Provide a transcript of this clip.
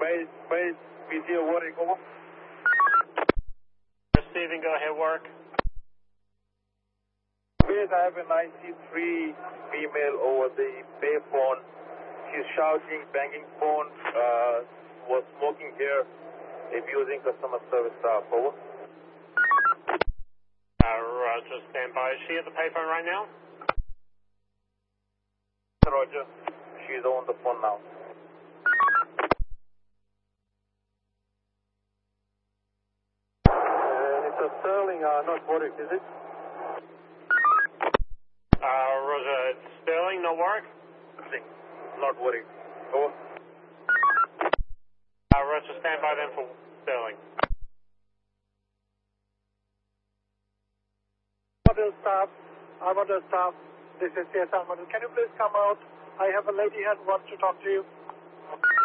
Base, PTO warning, over. Receiving, go ahead, work. Base, I have a 93 female over the payphone. She's shouting, banging phone, was smoking here, abusing customer service staff, over. Roger, stand by. Is she at the payphone right now? Roger, she's on the phone now. It's a Sterling, not Warwick, is it? Roger, it's Sterling, no work? Not Warwick, over. Roger, stand by then for Sterling. Armada staff, this is CSR Model. Can you please come out? I have a lady here who wants to talk to you.